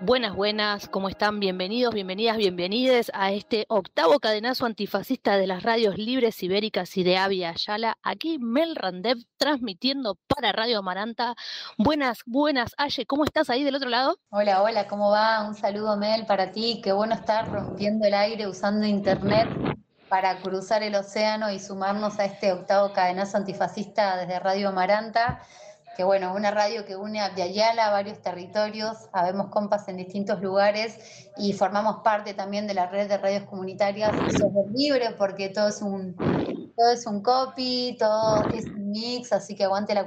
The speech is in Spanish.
Buenas, buenas, ¿cómo están? Bienvenidos, bienvenidas, bienvenides a este octavo cadenazo antifascista de las radios libres ibéricas y de Avia Yala. Aquí Mel Randev transmitiendo para Radio Amaranta. Buenas, buenas, Aye, ¿cómo estás ahí del otro lado? Hola, hola, ¿cómo va? Un saludo, Mel, para ti. Qué bueno estar rompiendo el aire usando internet para cruzar el océano y sumarnos a este octavo cadenazo antifascista desde Radio Amaranta, que bueno, una radio que une a Viayala a varios territorios, habemos compas en distintos lugares y formamos parte también de la red de radios comunitarias software libre porque todo es un copy, todo es un mix, así que aguante la